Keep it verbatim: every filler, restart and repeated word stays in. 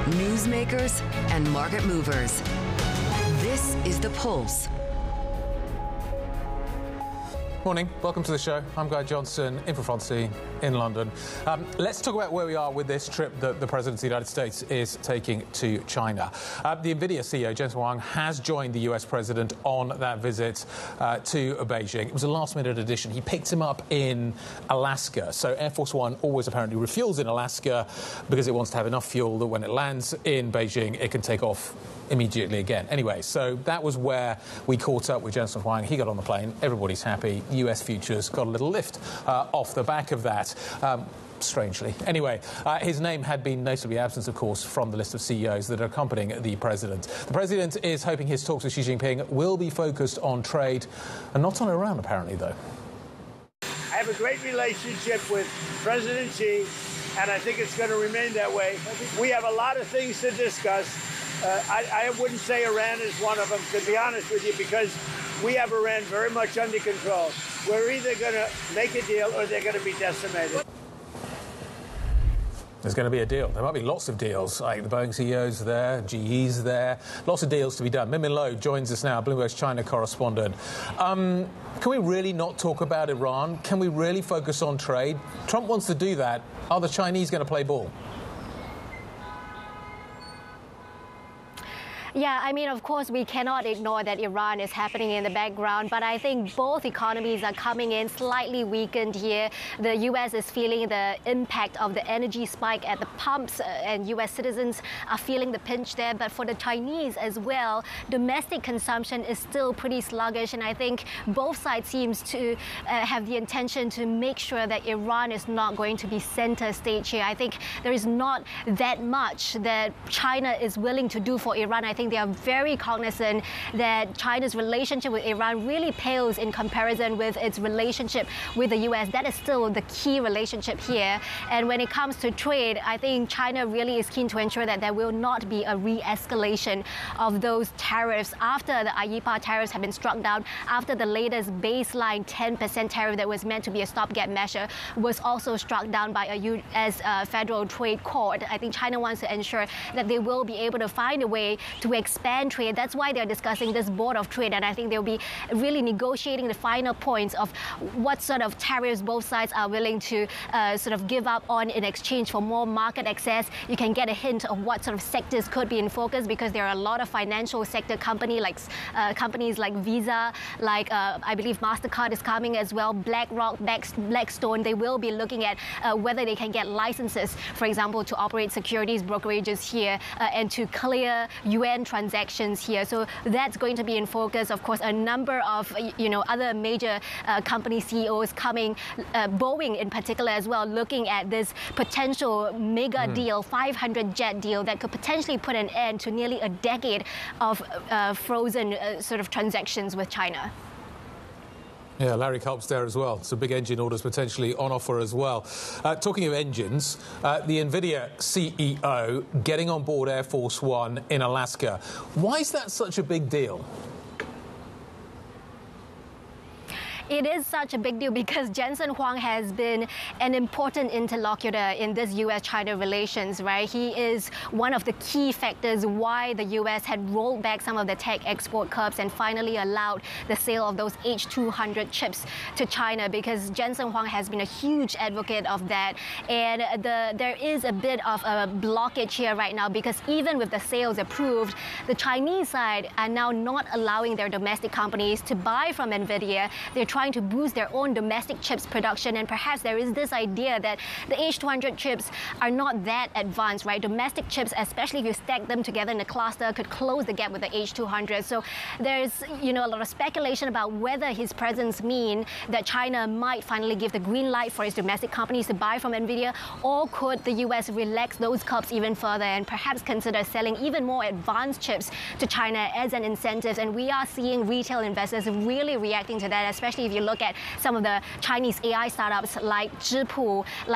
newsmakers, and market movers. This is The Pulse. Morning, welcome to the show. I'm Guy Johnson, in for Francie in London. Um, let's talk about where we are with this trip that the President of the United States is taking to China. Uh, the NVIDIA C E O, Jensen Huang, has joined the U S President on that visit uh, to Beijing. It was a last-minute addition. He picked him up in Alaska. So Air Force One always apparently refuels in Alaska because it wants to have enough fuel that when it lands in Beijing, it can take off immediately again. Anyway, so that was where we caught up with Jensen Huang. He got on the plane. Everybody's happy. U S futures got a little lift uh, off the back of that. Um, strangely. Anyway, uh, his name had been notably absent, of course, from the list of C E Os that are accompanying the president. The president is hoping his talks with Xi Jinping will be focused on trade and not on Iran, apparently, though. I have a great relationship with President Xi, and I think it's going to remain that way. We have a lot of things to discuss. Uh, I, I wouldn't say Iran is one of them, to be honest with you, because we have Iran very much under control. We're either going to make a deal or they're going to be decimated. There's going to be a deal. There might be lots of deals. Like the Boeing C E O's there, G E's there. Lots of deals to be done. Min Min Lo joins us now, Bloomberg's China correspondent. Um, can we really not talk about Iran? Can we really focus on trade? Trump wants to do that. Are the Chinese going to play ball? Yeah, I mean, of course, we cannot ignore that Iran is happening in the background, but I think both economies are coming in slightly weakened here. The U S is feeling the impact of the energy spike at the pumps, uh, and U S citizens are feeling the pinch there. But for the Chinese as well, domestic consumption is still pretty sluggish, and I think both sides seems to uh, have the intention to make sure that Iran is not going to be center stage here. I think there is not that much that China is willing to do for Iran. I think they are very cognizant that China's relationship with Iran really pales in comparison with its relationship with the U S. That is still the key relationship here. And when it comes to trade, I think China really is keen to ensure that there will not be a re-escalation of those tariffs after the I E P A tariffs have been struck down, after the latest baseline ten percent tariff that was meant to be a stopgap measure was also struck down by a U S uh, federal trade court. I think China wants to ensure that they will be able to find a way to expand trade. That's why they're discussing this board of trade, and I think they'll be really negotiating the final points of what sort of tariffs both sides are willing to uh, sort of give up on in exchange for more market access. You can get a hint of what sort of sectors could be in focus, because there are a lot of financial sector company like uh, companies like Visa, like uh, I believe MasterCard is coming as well, BlackRock, Blackstone. They will be looking at uh, whether they can get licenses, for example, to operate securities brokerages here uh, and to clear U N transactions here. So that's going to be in focus. Of course, a number of you know other major uh, company C E Os coming, uh, Boeing in particular as well, looking at this potential mega mm. deal, five hundred jet deal that could potentially put an end to nearly a decade of uh, frozen uh, sort of transactions with China. Yeah, Larry Culp's there as well. So big engine orders potentially on offer as well. Uh, talking of engines, uh, the NVIDIA C E O getting on board Air Force One in Alaska. Why is that such a big deal? It is such a big deal because Jensen Huang has been an important interlocutor in this U S China relations, right? He is one of the key factors why the U S had rolled back some of the tech export curbs and finally allowed the sale of those H two hundred chips to China, because Jensen Huang has been a huge advocate of that. And the, there is a bit of a blockage here right now, because even with the sales approved, the Chinese side are now not allowing their domestic companies to buy from NVIDIA. They're trying to boost their own domestic chips production, and perhaps there is this idea that the H two hundred chips are not that advanced, right? Domestic chips, especially if you stack them together in a cluster, could close the gap with the H two hundred. So there's, you know, a lot of speculation about whether his presence mean that China might finally give the green light for its domestic companies to buy from NVIDIA, or could the U S relax those curbs even further and perhaps consider selling even more advanced chips to China as an incentive. And we are seeing retail investors really reacting to that, especially if you look at some of the Chinese A I startups like Zhipu, like